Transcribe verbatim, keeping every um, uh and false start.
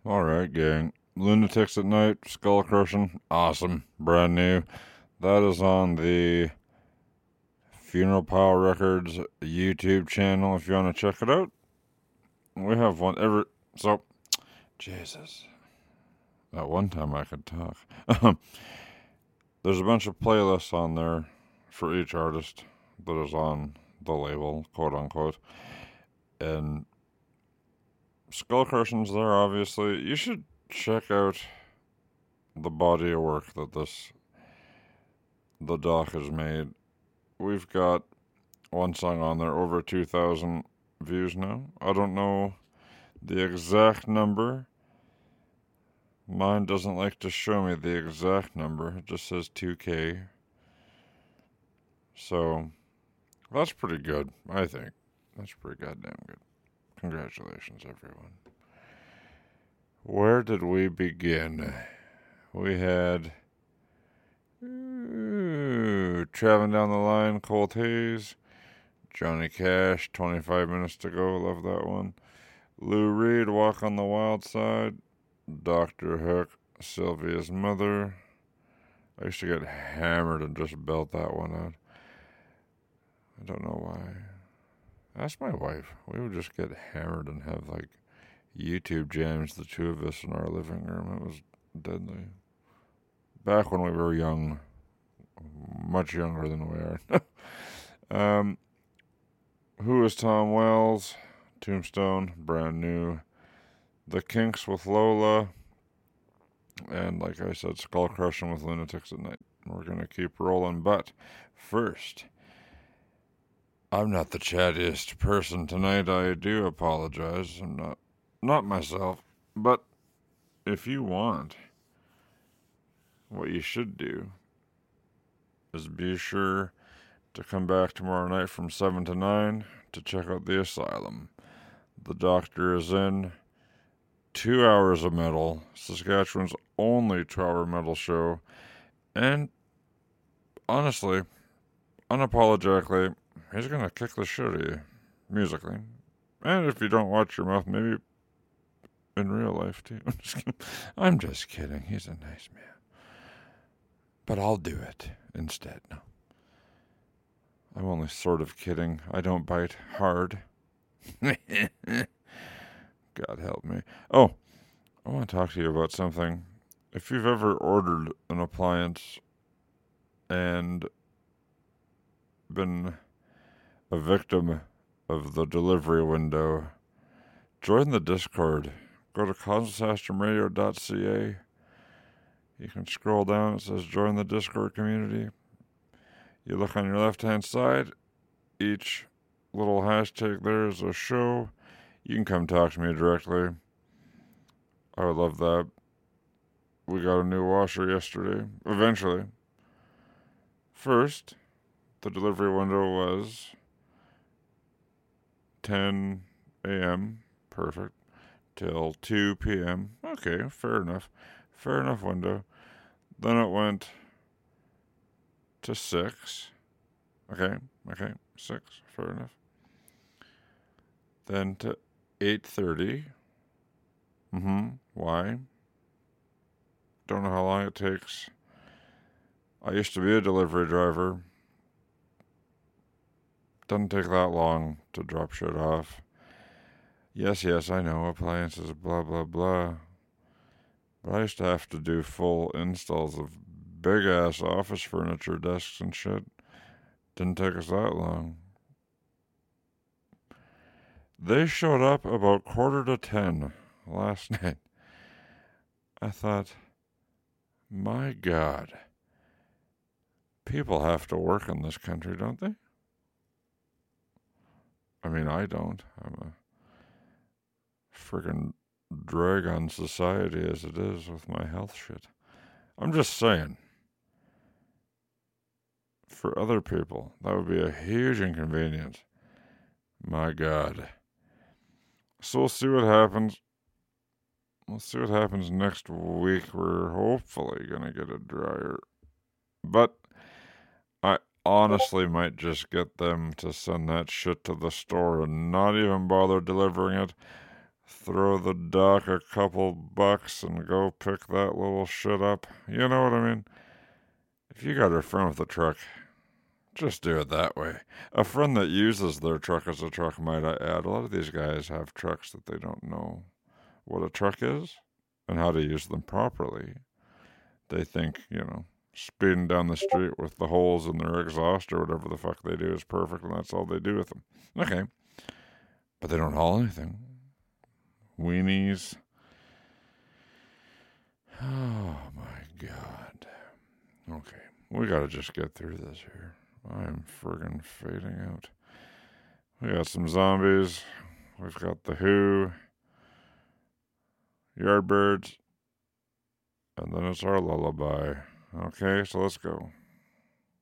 Alright, gang. Lunatics at Night, Skull Crushing, awesome, brand new. That is on the Funeral Pile Records YouTube channel if you want to check it out. We have one every. So, Jesus. At one time I could talk. There's a bunch of playlists on there for each artist that is on the label, quote unquote. And Skull Crushing's there, obviously. You should check out the body of work that this the doc has made. We've got one song on there over two thousand views now. I don't know the exact number. Mine doesn't like to show me the exact number. It just says two K. So that's pretty good, I think. That's pretty goddamn good. Congratulations, everyone. Where did we begin? We had ooh, Traveling Down the Line, Colt Hayes, Johnny Cash, twenty-five minutes to go, love that one. Lou Reed, Walk on the Wild Side, Doctor Hook, Sylvia's Mother. I used to get hammered and just belt that one out. I don't know why. Ask my wife. We would just get hammered and have like YouTube jams, the two of us in our living room. It was deadly. Back when we were young. Much younger than we are. um, Who is Tom Wells? Tombstone, brand new. The Kinks with Lola. And like I said, Skull Crushing with Lunatics at Night. We're going to keep rolling. But first, I'm not the chattiest person tonight. I do apologize. I'm not, not myself. But if you want, what you should do is be sure to come back tomorrow night from seven to nine to check out The Asylum. The Doctor is in. Two hours of metal. Saskatchewan's only two-hour metal show. And honestly, unapologetically, he's going to kick the shit out of you, musically. And if you don't watch your mouth, maybe in real life, too. I'm just kidding. I'm just kidding. He's a nice man. But I'll do it instead. No. I'm only sort of kidding. I don't bite hard. God help me. Oh, I want to talk to you about something. If you've ever ordered an appliance and been a victim of the delivery window, join the Discord. Go to cosmos radio dot c a. You can scroll down. It says join the Discord community. You look on your left-hand side. Each little hashtag there is a show. You can come talk to me directly. I would love that. We got a new washer yesterday. Eventually. First, the delivery window was ten a.m. Perfect. Till two p.m. Okay, fair enough. Fair enough window. Then it went to six. Okay, okay, six. Fair enough. Then to eight thirty. Mm-hmm. Why? Don't know how long it takes. I used to be a delivery driver. Doesn't take that long to drop shit off. Yes, yes, I know, appliances, blah, blah, blah. But I used to have to do full installs of big-ass office furniture, desks and shit. Didn't take us that long. They showed up about quarter to ten last night. I thought, my God, people have to work in this country, don't they? I mean, I don't. I'm a friggin' drag on society as it is with my health shit. I'm just saying. For other people, that would be a huge inconvenience. My God. So we'll see what happens. We'll see what happens next week. We're hopefully going to get a dryer. But I honestly might just get them to send that shit to the store and not even bother delivering it. throw the doc a couple bucks and go pick that little shit up. You know what I mean? If you got a friend with a truck, just do it that way. A friend that uses their truck as a truck, might I add. A lot of these guys have trucks that they don't know what a truck is and how to use them properly. They think, you know, speeding down the street with the holes in their exhaust or whatever the fuck they do is perfect, and that's all they do with them. Okay. But they don't haul anything. Weenies. Oh, my God. Okay. We gotta just get through this here. I am friggin' fading out. We got some zombies. We've got the Who. Yardbirds. And then it's our lullaby. Okay, so let's go.